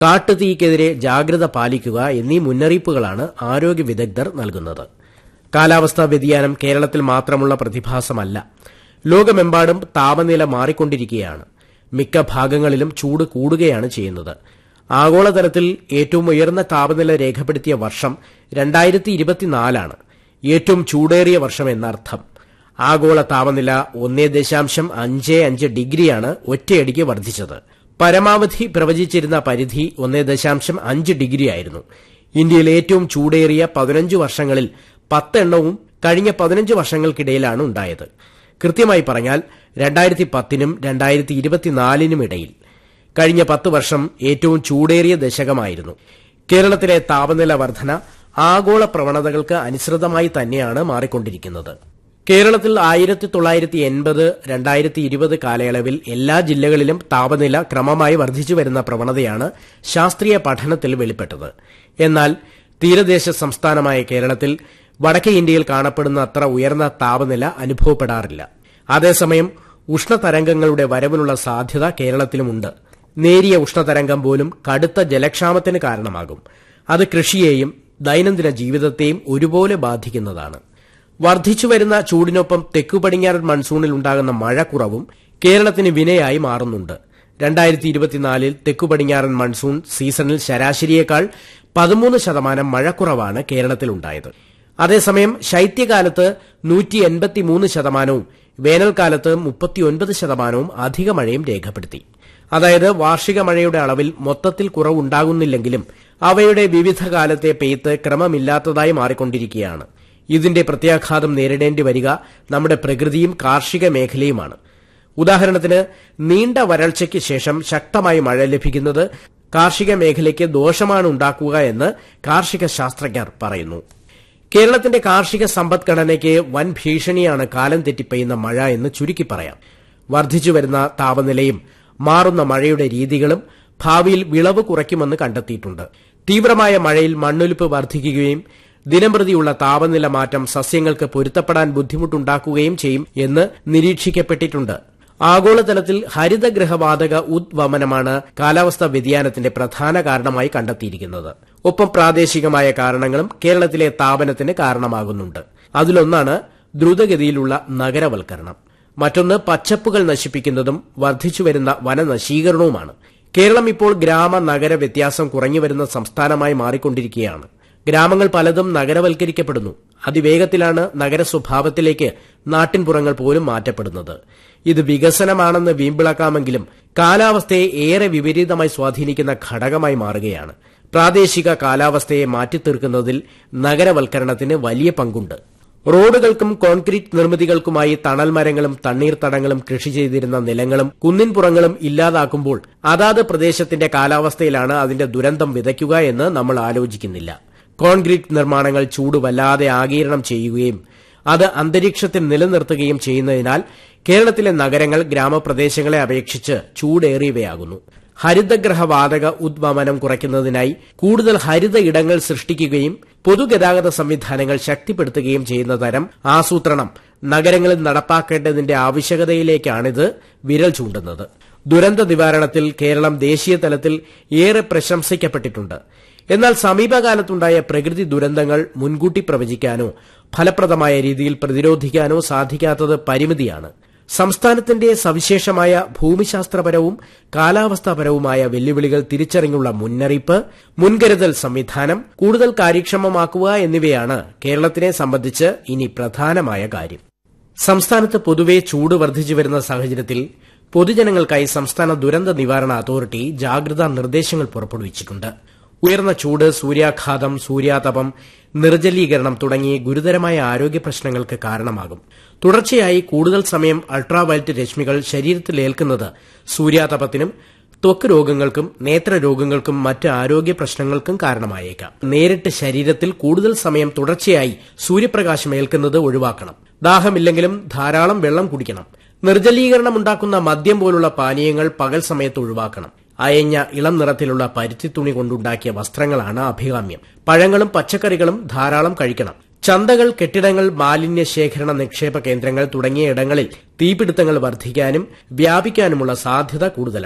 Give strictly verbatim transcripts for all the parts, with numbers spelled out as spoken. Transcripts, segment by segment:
കാട്ടുതീക്കെതിരെ ജാഗ്രത പാലിക്കുക എന്നീ മുന്നറിയിപ്പുകളാണ് ആരോഗ്യ വിദഗ്ധർ നൽകുന്നത്. കാലാവസ്ഥാ വ്യതിയാനം കേരളത്തിൽ മാത്രമുള്ള പ്രതിഭാസമല്ല. ലോകമെമ്പാടും താപനില മാറിക്കൊണ്ടിരിക്കുകയാണ്. മിക്ക ഭാഗങ്ങളിലും ചൂട് കൂടുകയാണ് ചെയ്യുന്നത്. ആഗോളതലത്തിൽ ഏറ്റവും ഉയർന്ന താപനില രേഖപ്പെടുത്തിയ വർഷം രണ്ടായിരത്തി ഇരുപത്തിനാലാണ്. ഏറ്റവും ചൂടേറിയ വർഷം എന്നർത്ഥം. ആഗോള താപനില ഒന്നേ ദശാംശം അഞ്ച് അഞ്ച് ഡിഗ്രിയാണ് ഒറ്റയടിക്ക് വർദ്ധിച്ചത്. പരമാവധി പ്രവചിച്ചിരുന്ന പരിധി ഒന്നേ ദശാംശം അഞ്ച് ഡിഗ്രിയായിരുന്നു. ഇന്ത്യയിൽ ഏറ്റവും ചൂടേറിയ പതിനഞ്ച് വർഷങ്ങളിൽ പത്തെണ്ണവും കഴിഞ്ഞ പതിനഞ്ച് വർഷങ്ങൾക്കിടയിലാണ് ഉണ്ടായത്. കൃത്യമായി പറഞ്ഞാൽ രണ്ടായിരത്തി പത്തിനും രണ്ടായിരത്തി ഇരുപത്തിനാലിനും ഇടയിൽ. കഴിഞ്ഞ പത്ത് വർഷം ഏറ്റവും ചൂടേറിയ ദശകമായിരുന്നു. കേരളത്തിലെ താപനില വർധന ആഗോള പ്രവണതകൾക്ക് അനുസൃതമായി തന്നെയാണ് മാറിക്കൊണ്ടിരിക്കുന്നത്. കേരളത്തിൽ ആയിരത്തി തൊള്ളായിരത്തി എൺപത് രണ്ടായിരത്തി ഇരുപത് കാലയളവിൽ എല്ലാ ജില്ലകളിലും താപനില ക്രമമായി വർദ്ധിച്ചു വരുന്ന പ്രവണതയാണ് ശാസ്ത്രീയ പഠനത്തിൽ വെളിപ്പെട്ടത്. എന്നാൽ തീരദേശ സംസ്ഥാനമായ കേരളത്തിൽ വടക്കേ ഇന്ത്യയിൽ കാണപ്പെടുന്ന അത്ര ഉയർന്ന താപനില അനുഭവപ്പെടാറില്ല. അതേസമയം ഉഷ്ണതരംഗങ്ങളുടെ വരവിനുള്ള സാധ്യത കേരളത്തിലുമുണ്ട്. നേരിയ ഉഷ്ണതരംഗം പോലും കടുത്ത ജലക്ഷാമത്തിന് കാരണമാകും. അത് കൃഷിയെയും ദൈനംദിന ജീവിതത്തെയും ഒരുപോലെ ബാധിക്കുന്നതാണ്. വർദ്ധിച്ചുവരുന്ന ചൂടിനൊപ്പം തെക്കു പടിഞ്ഞാറൻ മൺസൂണിൽ ഉണ്ടാകുന്ന മഴക്കുറവും കേരളത്തിന് വിനയായി മാറുന്നുണ്ട്. രണ്ടായിരത്തി ഇരുപത്തിനാലിൽ തെക്കു പടിഞ്ഞാറൻ മൺസൂൺ സീസണിൽ ശരാശരിയേക്കാൾ പതിമൂന്ന് ശതമാനം മഴക്കുറവാണ് കേരളത്തിലുണ്ടായത്. അതേസമയം ശൈത്യകാലത്ത് നൂറ്റി എൺപത്തിമൂന്ന് ശതമാനവും വേനൽക്കാലത്ത് മുപ്പത്തിയൊൻപത് ശതമാനവും അധിക മഴയും രേഖപ്പെടുത്തി. അതായത് വാർഷിക മഴയുടെ അളവിൽ മൊത്തത്തിൽ കുറവുണ്ടാകുന്നില്ലെങ്കിലും അവയുടെ വിവിധ കാലത്തെ പെയ്ത്ത് ക്രമമില്ലാത്തതായി മാറിക്കൊണ്ടിരിക്കുകയാണ്. ഇതിന്റെ പ്രത്യാഘാതം നേരിടേണ്ടി വരിക നമ്മുടെ പ്രകൃതിയും കാർഷിക മേഖലയുമാണ്. ഉദാഹരണത്തിന് നീണ്ട വരൾച്ചയ്ക്ക് ശേഷം ശക്തമായി മഴ ലഭിക്കുന്നത് കാർഷിക മേഖലയ്ക്ക് ദോഷമാണ് ഉണ്ടാക്കുക എന്ന് കാർഷിക ശാസ്ത്രജ്ഞർ പറയുന്നു. കേരളത്തിന്റെ കാർഷിക സമ്പദ്ഘടനയ്ക്ക് വൻ ഭീഷണിയാണ് കാലം തെറ്റിപ്പെയ്യുന്ന മഴ എന്ന് ചുരുക്കി പറയാം. വർദ്ധിച്ചുവരുന്ന താപനിലയും മാറുന്ന മഴയുടെ രീതികളും ഭാവിയിൽ വിളവ് കുറയ്ക്കുമെന്ന് കണ്ടെത്തിയിട്ടുണ്ട്. തീവ്രമായ മഴയിൽ മണ്ണൊലിപ്പ് വർദ്ധിക്കുകയും ദിനംപ്രതിയുള്ള താപനില മാറ്റം സസ്യങ്ങൾക്ക് പൊരുത്തപ്പെടാൻ ബുദ്ധിമുട്ടുണ്ടാക്കുകയും ചെയ്യും എന്ന് നിരീക്ഷിക്കപ്പെട്ടിട്ടുണ്ട്. ആഗോളതലത്തിൽ ഹരിതഗൃഹവാതക ഉദ്വമനമാണ് കാലാവസ്ഥാ വ്യതിയാനത്തിന്റെ പ്രധാന കാരണമായി കണ്ടെത്തിയിരിക്കുന്നത്. ഒപ്പം പ്രാദേശികമായ കാരണങ്ങളും കേരളത്തിലെ താപനത്തിന് കാരണമാകുന്നുണ്ട്. അതിലൊന്നാണ് ദ്രുതഗതിയിലുള്ള നഗരവൽക്കരണം. മറ്റൊന്ന് പച്ചപ്പുകൾ നശിപ്പിക്കുന്നതും വർദ്ധിച്ചുവരുന്ന വനനശീകരണവുമാണ്. കേരളം ഇപ്പോൾ ഗ്രാമ നഗര വ്യത്യാസം കുറഞ്ഞുവരുന്ന സംസ്ഥാനമായി മാറിക്കൊണ്ടിരിക്കുകയാണ്. ഗ്രാമങ്ങൾ പലതും നഗരവൽക്കരിക്കപ്പെടുന്നു. അതിവേഗത്തിലാണ് നഗര സ്വഭാവത്തിലേക്ക് നാട്ടിൻപുറങ്ങൾ പോലും മാറ്റപ്പെടുന്നത്. ഇത് വികസനമാണെന്ന് വീമ്പിളക്കാമെങ്കിലും കാലാവസ്ഥയെ ഏറെ വിപരീതമായി സ്വാധീനിക്കുന്ന ഘടകമായി മാറുകയാണ്. പ്രാദേശിക കാലാവസ്ഥയെ മാറ്റിത്തീർക്കുന്നതിൽ നഗരവൽക്കരണത്തിന് വലിയ പങ്കുണ്ട്. റോഡുകൾക്കും കോൺക്രീറ്റ് നിർമ്മിതികൾക്കുമായി തണൽ മരങ്ങളും തണ്ണീർത്തടങ്ങളും കൃഷി ചെയ്തിരുന്ന നിലങ്ങളും കുന്നിൻപുറങ്ങളും ഇല്ലാതാക്കുമ്പോൾ അതാത് പ്രദേശത്തിന്റെ കാലാവസ്ഥയിലാണ് അതിന്റെ ദുരന്തം വിതയ്ക്കുക എന്ന് നമ്മൾ ആലോചിക്കുന്നില്ല. കോൺക്രീറ്റ് നിർമ്മാണങ്ങൾ ചൂട് വല്ലാതെ ആഗിരണം ചെയ്യുകയും അത് അന്തരീക്ഷത്തിൽ നിലനിർത്തുകയും ചെയ്യുന്നതിനാൽ കേരളത്തിലെ നഗരങ്ങൾ ഗ്രാമപ്രദേശങ്ങളെ അപേക്ഷിച്ച് ചൂടേറിയവയാകുന്നു. ഹരിതഗൃഹവാതക ഉദ്വമനം കുറയ്ക്കുന്നതിനായി കൂടുതൽ ഹരിത ഇടങ്ങൾ സൃഷ്ടിക്കുകയും പൊതുഗതാഗത സംവിധാനങ്ങൾ ശക്തിപ്പെടുത്തുകയും ചെയ്യുന്ന തരം ആസൂത്രണം നഗരങ്ങളിൽ നടപ്പാക്കേണ്ടതിന്റെ ആവശ്യകതയിലേക്കാണിത് വിരൽ ചൂണ്ടുന്നത്. ദുരന്ത നിവാരണത്തിൽ കേരളം ദേശീയ തലത്തിൽ ഏറെ പ്രശംസിക്കപ്പെട്ടിട്ടുണ്ട്. എന്നാൽ സമീപകാലത്തുണ്ടായ പ്രകൃതി ദുരന്തങ്ങൾ മുൻകൂട്ടി പ്രവചിക്കാനോ ഫലപ്രദമായ രീതിയിൽ പ്രതിരോധിക്കാനോ സാധിക്കാത്തത് പരിമിതിയാണ്. സംസ്ഥാനത്തിന്റെ സവിശേഷമായ ഭൂമിശാസ്ത്രപരവും കാലാവസ്ഥാപരവുമായ വെല്ലുവിളികൾ തിരിച്ചറിഞ്ഞുള്ള മുന്നറിയിപ്പ്, മുൻകരുതൽ സംവിധാനം കൂടുതൽ കാര്യക്ഷമമാക്കുക എന്നിവയാണ് കേരളത്തിനെ സംബന്ധിച്ച് ഇനി പ്രധാനമായ കാര്യം. സംസ്ഥാനത്ത് പൊതുവെ ചൂട് വർദ്ധിച്ചുവരുന്ന സാഹചര്യത്തിൽ പൊതുജനങ്ങൾക്കായി സംസ്ഥാന ദുരന്ത നിവാരണ അതോറിറ്റി ജാഗ്രതാ നിർദ്ദേശങ്ങൾ പുറപ്പെടുവിച്ചിട്ടുണ്ട്. ഉയർന്ന ചൂട്, സൂര്യാഘാതം, സൂര്യാതപം, നിർജ്ജലീകരണം തുടങ്ങിയ ഗുരുതരമായ ആരോഗ്യ പ്രശ്നങ്ങൾക്ക് കാരണമാകും. തുടർച്ചയായി കൂടുതൽ സമയം അൾട്രാവയലറ്റ് രശ്മികൾ ശരീരത്തിലേൽക്കുന്നത് സൂര്യാതപത്തിനും ത്വക്ക് രോഗങ്ങൾക്കും നേത്രരോഗങ്ങൾക്കും മറ്റ് ആരോഗ്യ പ്രശ്നങ്ങൾക്കും കാരണമായേക്കാം. നേരിട്ട് ശരീരത്തിൽ കൂടുതൽ സമയം തുടർച്ചയായി സൂര്യപ്രകാശം ഏൽക്കുന്നത് ഒഴിവാക്കണം. ദാഹമില്ലെങ്കിലും ധാരാളം വെള്ളം കുടിക്കണം. നിർജ്ജലീകരണം ഉണ്ടാക്കുന്ന മദ്യം പോലുള്ള പാനീയങ്ങൾ പകൽ സമയത്ത് ഒഴിവാക്കണം. അയഞ്ഞ ഇളം നിറത്തിലുള്ള പരുത്തിത്തുണി കൊണ്ടുണ്ടാക്കിയ വസ്ത്രങ്ങളാണ് അഭികാമ്യം. പഴങ്ങളും പച്ചക്കറികളും ധാരാളം കഴിക്കണം. ചന്തകൾ, കെട്ടിടങ്ങൾ, മാലിന്യ ശേഖരണ നിക്ഷേപ കേന്ദ്രങ്ങൾ തുടങ്ങിയ ഇടങ്ങളിൽ തീപിടുത്തങ്ങൾ വർദ്ധിക്കാനും വ്യാപിക്കാനുമുള്ള സാധ്യത കൂടുതലാണ്.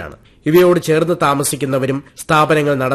ഇവയോട് ചേർന്ന് താമസിക്കുന്നവരും സ്ഥാപനങ്ങൾ